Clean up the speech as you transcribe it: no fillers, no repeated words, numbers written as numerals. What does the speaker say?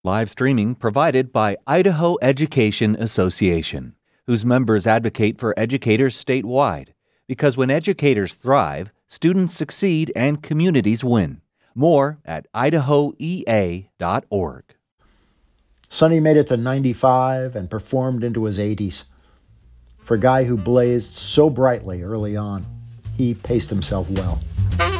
Live streaming provided by Idaho Education Association, whose members advocate for educators statewide. Because when educators thrive, students succeed and communities win. More at idahoea.org. Sonny made it to 95 and performed into his 80s. For a guy who blazed so brightly early on, he paced himself well.